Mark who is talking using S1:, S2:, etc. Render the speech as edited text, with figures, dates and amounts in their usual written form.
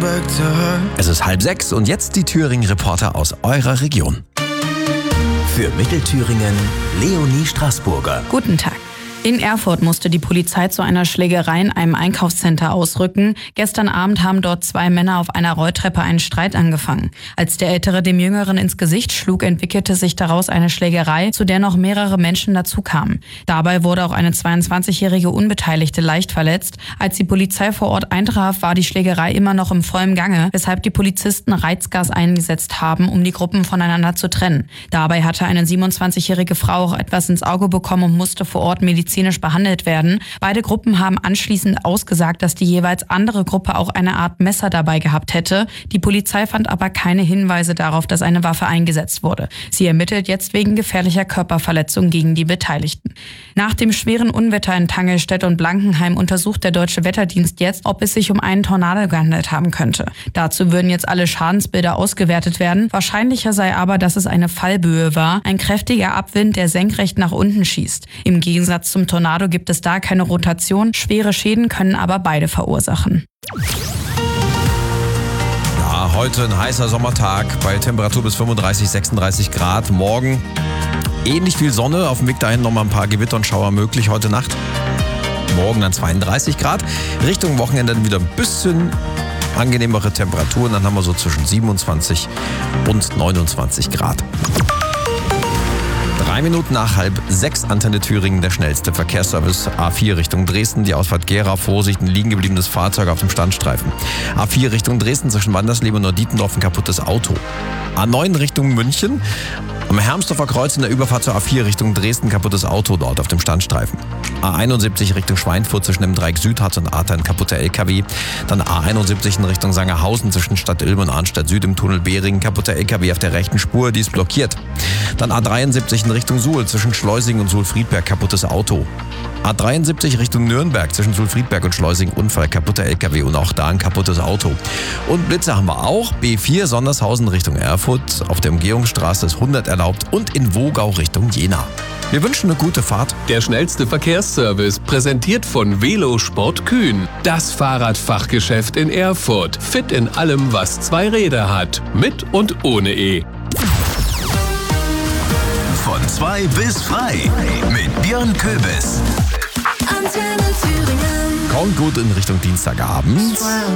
S1: Es ist 5:30 und jetzt die Thüringen-Reporter aus eurer Region.
S2: Für Mittelthüringen Leonie Straßburger.
S3: Guten Tag. In Erfurt musste die Polizei zu einer Schlägerei in einem Einkaufscenter ausrücken. Gestern Abend haben dort 2 Männer auf einer Rolltreppe einen Streit angefangen. Als der Ältere dem Jüngeren ins Gesicht schlug, entwickelte sich daraus eine Schlägerei, zu der noch mehrere Menschen dazukamen. Dabei wurde auch eine 22-jährige Unbeteiligte leicht verletzt. Als die Polizei vor Ort eintraf, war die Schlägerei immer noch im vollen Gange, weshalb die Polizisten Reizgas eingesetzt haben, um die Gruppen voneinander zu trennen. Dabei hatte eine 27-jährige Frau auch etwas ins Auge bekommen und musste vor Ort medizinisch behandelt werden. Beide Gruppen haben anschließend ausgesagt, dass die jeweils andere Gruppe auch eine Art Messer dabei gehabt hätte. Die Polizei fand aber keine Hinweise darauf, dass eine Waffe eingesetzt wurde. Sie ermittelt jetzt wegen gefährlicher Körperverletzung gegen die Beteiligten. Nach dem schweren Unwetter in Tangelstedt und Blankenheim untersucht der Deutsche Wetterdienst jetzt, ob es sich um einen Tornado gehandelt haben könnte. Dazu würden jetzt alle Schadensbilder ausgewertet werden. Wahrscheinlicher sei aber, dass es eine Fallböe war, ein kräftiger Abwind, der senkrecht nach unten schießt. Im Gegensatz zum Tornado gibt es da keine Rotation. Schwere Schäden können aber beide verursachen.
S1: Ja, heute ein heißer Sommertag bei Temperatur bis 35, 36 Grad. Morgen ähnlich viel Sonne. Auf dem Weg dahin nochmal ein paar Gewitter und Schauer möglich heute Nacht. Morgen dann 32 Grad. Richtung Wochenende dann wieder ein bisschen angenehmere Temperaturen. Dann haben wir so zwischen 27 und 29 Grad. 3 Minuten nach 5:30, Antenne Thüringen, der schnellste Verkehrsservice. A4 Richtung Dresden, die Ausfahrt Gera, Vorsicht, ein liegen gebliebenes Fahrzeug auf dem Standstreifen. A4 Richtung Dresden, zwischen Wandersleben und Neudietendorf ein kaputtes Auto. A9 Richtung München, am Hermsdorfer Kreuz in der Überfahrt zur A4 Richtung Dresden, kaputtes Auto dort auf dem Standstreifen. A71 Richtung Schweinfurt zwischen dem Dreieck Südharz und Ahrtal ein kaputter LKW. Dann A71 in Richtung Sangerhausen zwischen Stadt Ilm und Arnstadt Süd im Tunnel Behring, kaputter LKW auf der rechten Spur, die ist blockiert. Dann A73 in Richtung Suhl zwischen Schleusing und Suhl-Friedberg, kaputtes Auto. A73 Richtung Nürnberg zwischen Suhl-Friedberg und Schleusing, Unfall, kaputter LKW und auch da ein kaputtes Auto. Und Blitze haben wir auch. B4 Sondershausen Richtung Erfurt, auf der Umgehungsstraße ist 100 erlaubt und in Wogau Richtung Jena. Wir wünschen eine gute Fahrt.
S4: Der schnellste Verkehrsservice, präsentiert von Velosport Kühn. Das Fahrradfachgeschäft in Erfurt. Fit in allem, was 2 Räder hat. Mit und ohne E.
S2: Von 2 bis frei mit Björn Köbis.
S5: Antenne Thüringen.
S1: Kommt gut in Richtung Dienstagabend.